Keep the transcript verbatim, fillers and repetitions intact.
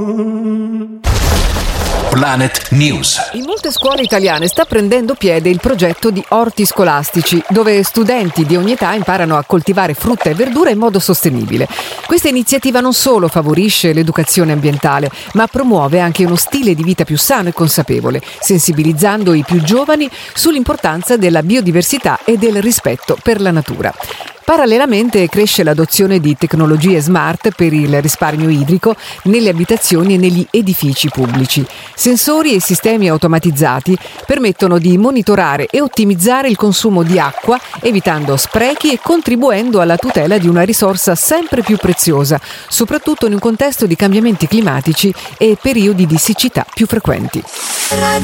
Planet News. In molte scuole italiane sta prendendo piede il progetto di orti scolastici, dove studenti di ogni età imparano a coltivare frutta e verdura in modo sostenibile. Questa iniziativa non solo favorisce l'educazione ambientale, ma promuove anche uno stile di vita più sano e consapevole, sensibilizzando i più giovani sull'importanza della biodiversità e del rispetto per la natura. Parallelamente cresce l'adozione di tecnologie smart per il risparmio idrico nelle abitazioni e negli edifici pubblici. Sensori e sistemi automatizzati permettono di monitorare e ottimizzare il consumo di acqua, evitando sprechi e contribuendo alla tutela di una risorsa sempre più preziosa, soprattutto in un contesto di cambiamenti climatici e periodi di siccità più frequenti.